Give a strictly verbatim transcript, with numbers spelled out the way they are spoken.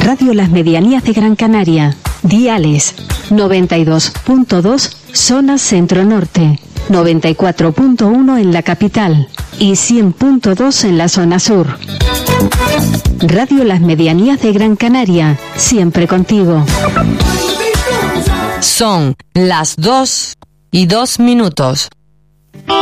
Radio Las Medianías de Gran Canaria. Diales noventa y dos punto dos zona centro-norte, noventa y cuatro punto uno en la capital y cien punto dos en la zona sur. Radio Las Medianías de Gran Canaria, siempre contigo. Son las dos y dos minutos.